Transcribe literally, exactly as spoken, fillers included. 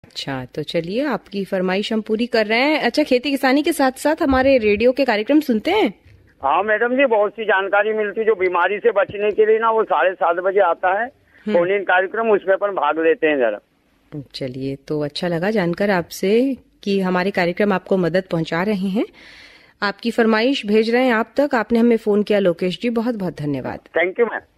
अच्छा, तो चलिए आपकी फरमाइश हम पूरी कर रहे हैं। अच्छा, खेती किसानी के साथ साथ हमारे रेडियो के कार्यक्रम सुनते हैं? हाँ मैडम जी, बहुत सी जानकारी मिलती जो बीमारी से बचने के लिए ना, वो साढ़े सात बजे आता है फोन इन कार्यक्रम, उसमें अपन भाग लेते हैं जरा। चलिए, तो अच्छा लगा जानकर आपसे कि हमारे कार्यक्रम आपको मदद पहुंचा रहे हैं। आपकी फरमाइश भेज रहे हैं आप तक। आपने हमें फोन किया लोकेश जी, बहुत बहुत धन्यवाद। Thank you ma'am.